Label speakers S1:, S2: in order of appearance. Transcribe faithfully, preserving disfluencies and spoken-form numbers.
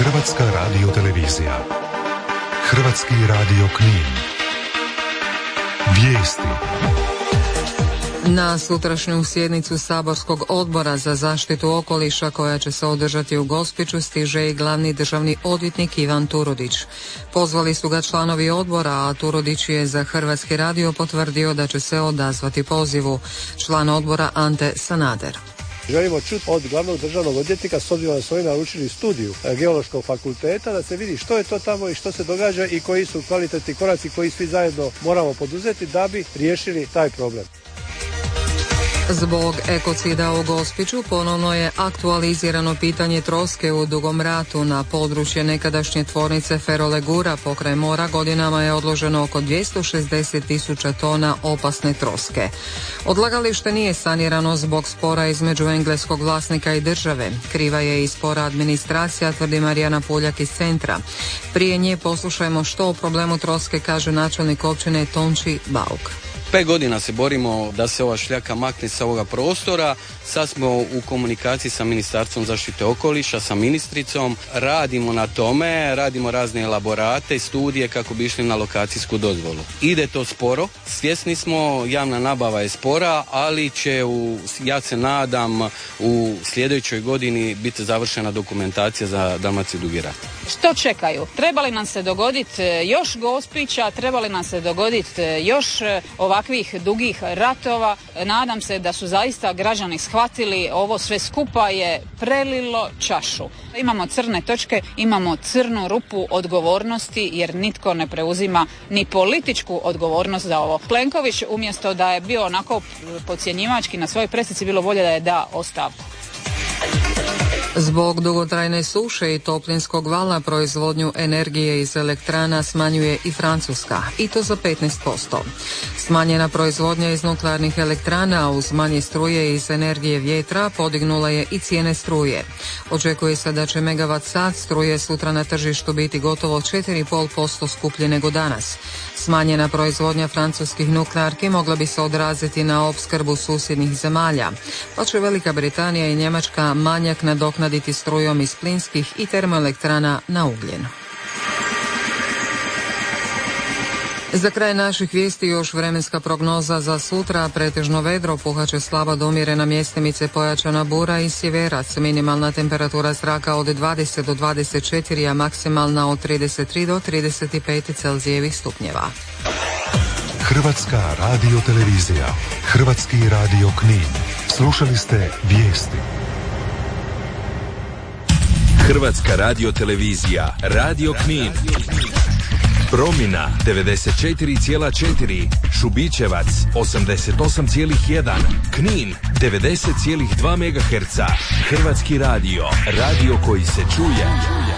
S1: Hrvatska radiotelevizija. Hrvatski radio Knin. Vijesti.
S2: Na sutrašnju sjednicu Saborskog odbora za zaštitu okoliša koja će se održati u Gospiću stiže i glavni državni odvjetnik Ivan Turudić. Pozvali su ga članovi odbora, a Turudić je za Hrvatski radio potvrdio da će se odazvati pozivu. Član odbora Ante Sanader.
S3: Želimo čuti od glavnog državnog odvjetnika, s obzirom da su oni naručili studiju Geološkog fakulteta, da se vidi što je to tamo i što se događa i koji su kvalitetni koraci koji svi zajedno moramo poduzeti da bi riješili taj problem.
S2: Zbog ekocida u Gospiću ponovno je aktualizirano pitanje troske u Dugom Ratu. Na područje nekadašnje tvornice Ferolegura pokraj mora godinama je odloženo oko dvjesto šezdeset tisuća tona opasne troske. Odlagalište nije sanirano zbog spora između engleskog vlasnika i države. Kriva je i spora administracija, tvrdi Marijana Puljak iz centra. Prije nje poslušajmo što o problemu troske kaže načelnik općine Tonči Bauk.
S4: Pet godina se borimo da se ova šljaka makne sa ovoga prostora. Sad smo u komunikaciji sa Ministarstvom zaštite okoliša, sa ministricom. Radimo na tome, radimo razne elaborate i studije kako bi išli na lokacijsku dozvolu. Ide to sporo, svjesni smo, javna nabava je spora, ali će, u, ja se nadam, u sljedećoj godini biti završena dokumentacija za Dalmaciju Dugi Rat.
S5: Što čekaju? Trebali nam se dogoditi još Gospića, trebali nam se dogoditi još ovakvih dugih ratova. Nadam se da su zaista građani shvatili ovo sve skupa je prelilo čašu. Imamo crne točke, imamo crnu rupu odgovornosti jer nitko ne preuzima ni političku odgovornost za ovo. Plenković umjesto da je bio onako podcjenjivački na svojoj presici, bilo bolje da je da ostavku.
S2: Zbog dugotrajne suše i toplinskog vala proizvodnju energije iz elektrana smanjuje i Francuska, i to za petnaest posto. Smanjena proizvodnja iz nuklearnih elektrana uz manje struje iz energije vjetra podignula je i cijene struje. Očekuje se da će megavat sat struje sutra na tržištu biti gotovo četiri i pol posto skuplje nego danas. Smanjena proizvodnja francuskih nuklearki mogla bi se odraziti na opskrbu susjednih zemalja, pa će Velika Britanija i Njemačka manjak nadoknaditi strujom iz plinskih i termoelektrana na ugljen. Za kraj naših vijesti još vremenska prognoza za sutra. Pretežno vedro, puhaće slaba do umjerena mjestimice, pojačana bura i sjeverac. Minimalna temperatura zraka od dvadeset do dvadeset četiri, a maksimalna od trideset tri do trideset pet Celzijevih stupnjeva.
S1: Hrvatska radiotelevizija. Hrvatski radio Knin. Slušali ste vijesti.
S6: Hrvatska radiotelevizija. Radio Knin. Promina devedeset četiri zarez četiri, Šubićevac osamdeset osam zarez jedan, Knin devedeset zarez dva megaherca. Hrvatski radio, radio koji se čuje.